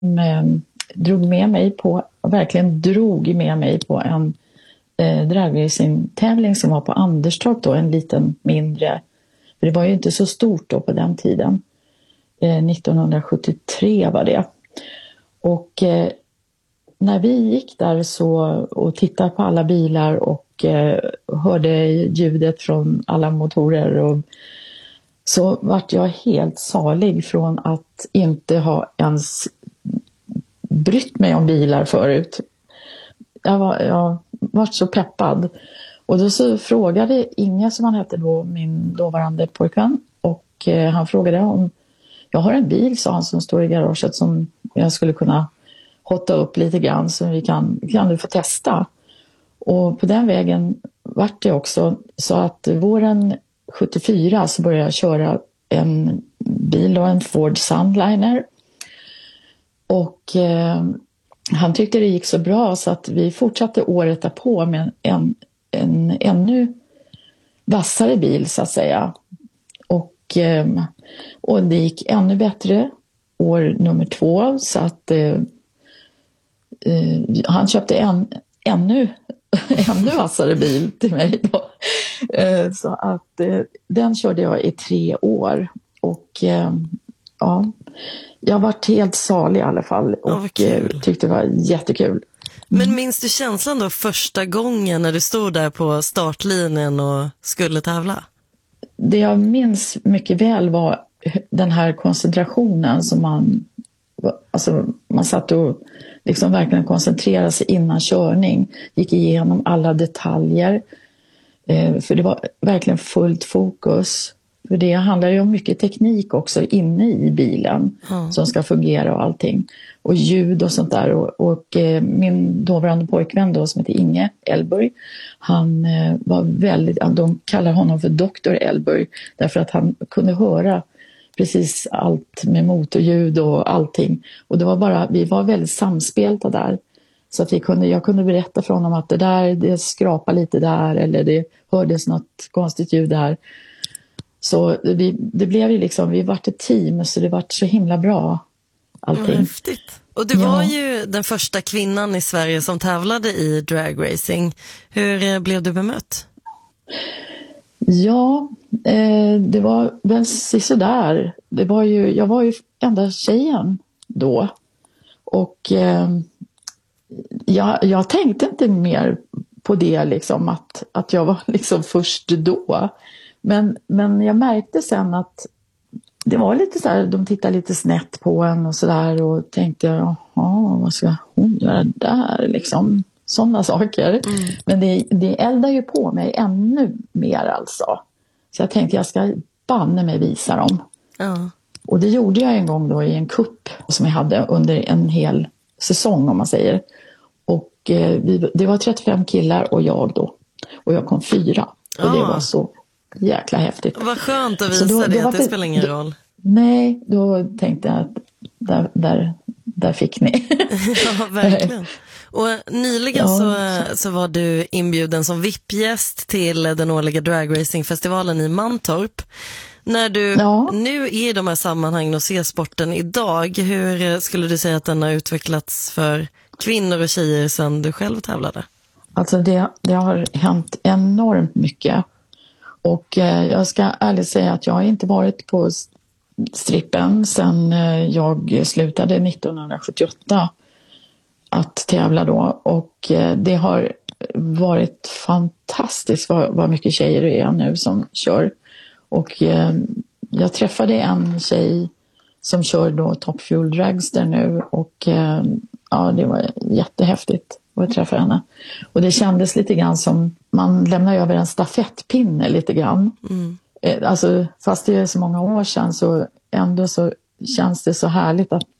eh, verkligen drog med mig på en dragracing-tävling som var på Anderstorp då, en liten mindre, för det var ju inte så stort då på den tiden. 1973 var det. Och när vi gick där och tittade på alla bilar och hörde ljudet från alla motorer, och så vart jag helt salig från att inte ha ens brytt mig om bilar förut. Jag var så peppad. Och då så frågade Inge, som han hette då, min dåvarande pojkvän, och han frågade om jag har en bil, sa han, som står i garaget som jag skulle kunna hotta upp lite grann, så vi kan du få testa. Och på den vägen vart det också så att våren 74 så började jag köra en bil och en Ford Sunliner. Och han tyckte det gick så bra så att vi fortsatte året därpå med en ännu vassare bil, så att säga. Och det gick ännu bättre år nummer 2, så att han köpte en ännu vassare bil till mig då. Så att den körde jag i 3 år. Och ja, jag var helt salig i alla fall och tyckte det var jättekul. Men minns du känslan då första gången när du stod där på startlinjen och skulle tävla? Det jag minns mycket väl var den här koncentrationen som man satt och liksom verkligen koncentrerade sig innan körning, gick igenom alla detaljer, för det var verkligen fullt fokus. För det handlar ju om mycket teknik också inne i bilen som ska fungera och allting. Och ljud och sånt där. Och min dåvarande pojkvän då, som heter Inge Elburg, han var de kallar honom för Dr. Elburg, därför att han kunde höra precis allt med motorljud och allting. Och vi var väldigt samspelta där. Så att jag kunde berätta för honom att det skrapar lite där, eller det hördes något konstigt ljud där. Så det blev ju liksom, vi vart ett team, så det vart så himla bra allting. Häftigt. Och du var ju den första kvinnan i Sverige som tävlade i dragracing. Hur blev du bemött? Ja, det var väl sådär. Jag var ju enda tjejen då. Och jag tänkte inte mer på det liksom, att jag var liksom först då. Men jag märkte sen att det var lite så här, de tittade lite snett på en och sådär, och tänkte, jaha, vad ska hon göra där liksom, sådana saker. Men det eldar ju på mig ännu mer alltså. Så jag tänkte, jag ska banne mig visa dem. Och det gjorde jag en gång då i en kupp som jag hade under en hel säsong, om man säger. Och det var 35 killar och jag då. Och jag kom 4. Och det var så jäkla häftigt. Vad skönt att visa det, att det spelar ingen roll. Nej, då tänkte jag att där fick ni. Ja, verkligen. Och nyligen så var du inbjuden som VIP-gäst till den årliga dragracingfestivalen i Mantorp. När du nu är i de här sammanhangen och ser sporten idag, hur skulle du säga att den har utvecklats för kvinnor och tjejer sedan du själv tävlade? Alltså det har hänt enormt mycket. Och jag ska ärligt säga att jag har inte varit på strippen sedan jag slutade 1978 att tävla då. Och det har varit fantastiskt vad mycket tjejer det är nu som kör. Och jag träffade en tjej som kör då Top Fuel Dragster nu, och det var jättehäftigt att träffa henne. Och det kändes lite grann som man lämnar över en stafettpinne lite grann. Alltså, fast det är så många år sedan, så ändå så känns det så härligt